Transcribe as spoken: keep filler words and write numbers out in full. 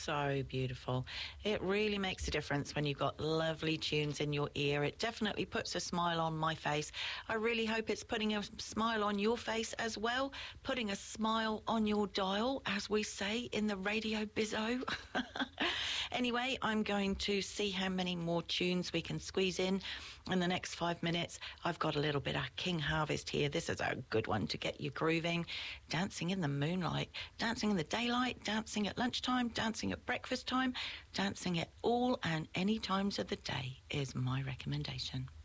so beautiful. It really makes a difference when you've got lovely tunes in your ear. It definitely puts a smile on my face. I really hope it's putting a smile on your face as well, putting a smile on your dial, as we say in the radio bizzo. Anyway, I'm going to see how many more tunes we can squeeze in in the next five minutes. I've got a little bit of King Harvest here. This is a good one to get you grooving. Dancing in the moonlight, dancing in the daylight, dancing at lunchtime, dancing at breakfast time, dancing at all and any times of the day is my recommendation.